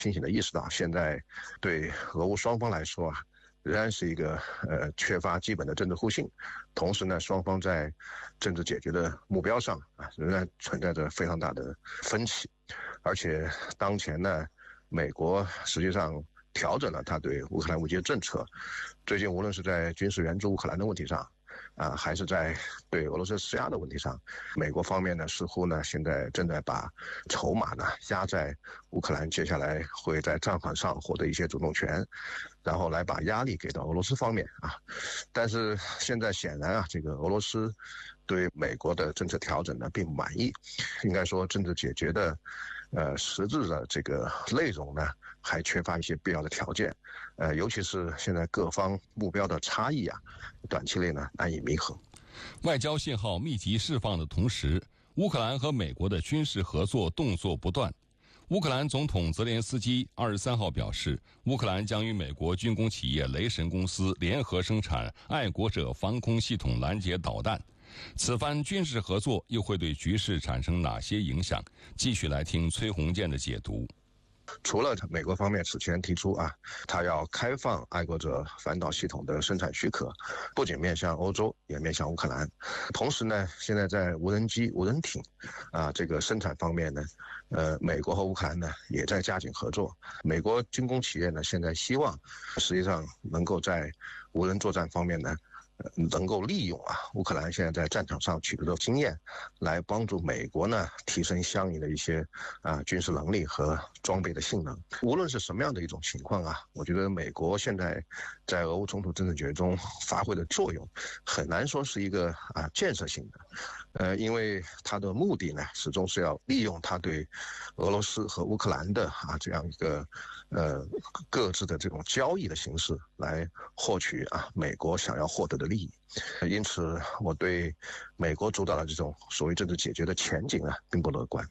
清醒地意识到，现在对俄乌双方来说啊，仍然是一个缺乏基本的政治互信，同时呢，双方在政治解决的目标上啊，仍然存在着非常大的分歧，而且当前呢，美国实际上调整了他对乌克兰危机的政策，最近无论是在军事援助乌克兰的问题上，还是在对俄罗斯施压的问题上，美国方面呢似乎呢现在正在把筹码呢压在乌克兰接下来会在战场上获得一些主动权，然后来把压力给到俄罗斯方面啊。但是现在显然啊，这个俄罗斯对美国的政策调整呢并不满意，应该说政治解决的实质的这个内容呢还缺乏一些必要的条件，尤其是现在各方目标的差异啊，短期内呢难以弥合。 外交信号密集释放的同时，乌克兰和美国的军事合作动作不断。乌克兰总统泽连斯基23号表示，乌克兰将与美国军工企业雷神公司联合生产爱国者防空系统拦截导弹。此番军事合作又会对局势产生哪些影响？继续来听崔宏建的解读。 除了美国方面此前提出他要开放爱国者反导系统的生产许可，不仅面向欧洲，也面向乌克兰。同时呢，现在在无人机、无人艇这个生产方面呢，美国和乌克兰呢也在加紧合作。美国军工企业呢现在希望实际上能够在无人作战方面呢，能够利用乌克兰现在在战场上取得的经验，来帮助美国呢提升相应的一些军事能力和装备的性能。无论是什么样的一种情况我觉得美国现在在俄乌冲突政治解决中发挥的作用，很难说是一个建设性的，因为它的目的呢始终是要利用它对俄罗斯和乌克兰的这样一个各自的这种交易的形式来获取美国想要获得的利益。因此我对美国主导的这种所谓政治解决的前景并不乐观。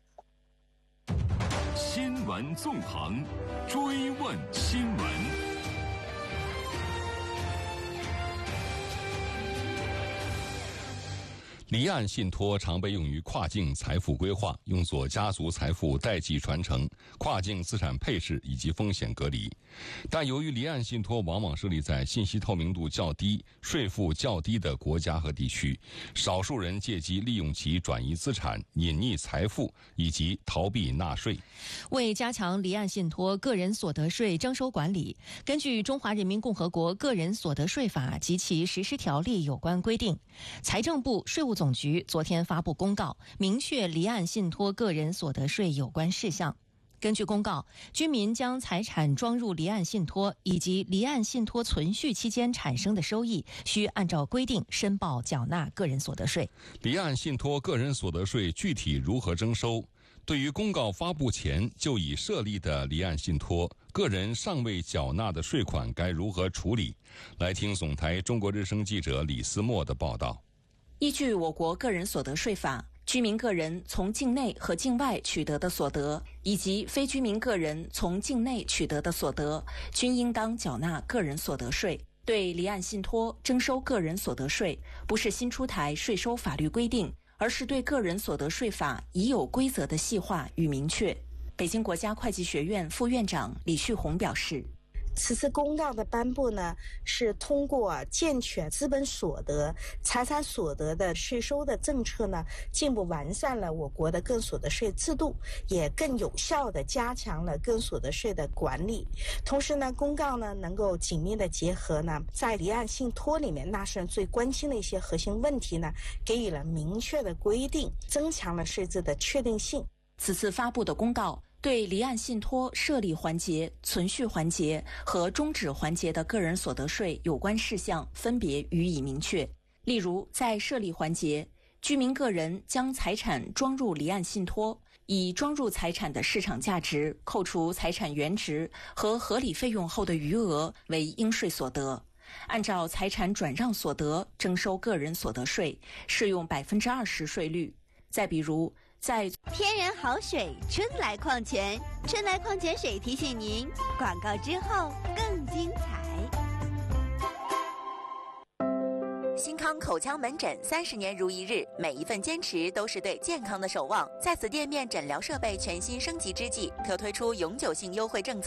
新闻纵横，追问新闻。 离岸信托常被用于跨境财富规划，用作家族财富代际传承、跨境资产配置以及风险隔离。但由于离岸信托往往设立在信息透明度较低、税负较低的国家和地区，少数人借机利用其转移资产、隐匿财富以及逃避纳税。 为加强离岸信托个人所得税征收管理，根据《中华人民共和国个人所得税法》及其实施条例有关规定，财政部、税务总局昨天发布公告，明确离岸信托个人所得税有关事项。根据公告，居民将财产装入离岸信托以及离岸信托存续期间产生的收益，需按照规定申报缴纳个人所得税。 离岸信托个人所得税具体如何征收？对于公告发布前就已设立的离岸信托，个人尚未缴纳的税款该如何处理？来听总台中国之声记者李思墨的报道。 依据我国个人所得税法，居民个人从境内和境外取得的所得，以及非居民个人从境内取得的所得，均应当缴纳个人所得税。对离岸信托征收个人所得税，不是新出台税收法律规定，而是对个人所得税法已有规则的细化与明确。北京国家会计学院副院长李旭红表示， 此次公告的颁布呢，是通过健全资本所得、财产所得的税收的政策呢，进一步完善了我国的个人所得税制度，也更有效地加强了个人所得税的管理。同时呢，公告呢能够紧密地结合呢，在离岸信托里面纳税人最关心的一些核心问题呢，给予了明确的规定，增强了税制的确定性。 此次发布的公告对离岸信托设立环节、存续环节和终止环节的个人所得税有关事项分别予以明确。例如，在设立环节，居民个人将财产装入离岸信托，以装入财产的市场价值扣除财产原值和合理费用后的余额为应税所得，按照财产转让所得征收个人所得税，适用20%税率。再比如，在天然好水春来矿泉，春来矿泉水提醒您，广告之后更精彩。 新康口腔门诊30年如一日，每一份坚持都是对健康的守望。在此店面诊疗设备全新升级之际，可推出永久性优惠政策。